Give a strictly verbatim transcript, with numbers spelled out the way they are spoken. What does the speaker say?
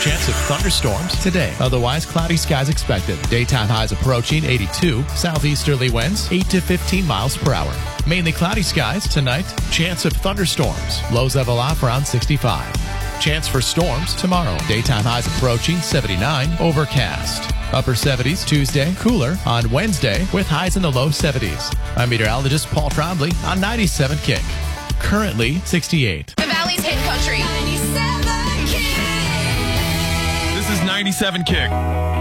Chance of thunderstorms today. Otherwise, cloudy skies expected. Daytime highs approaching eighty-two. Southeasterly winds eight to fifteen miles per hour. Mainly cloudy skies tonight. Chance of thunderstorms. Lows level off around sixty-five. Chance for storms tomorrow. Daytime highs approaching seventy-nine. Overcast. Upper seventies Tuesday. Cooler on Wednesday with highs in the low seventies. I'm meteorologist Paul Trombley on ninety-seven Kick. Currently sixty-eight. The Valley's Hit Country. This is ninety-seven Kick.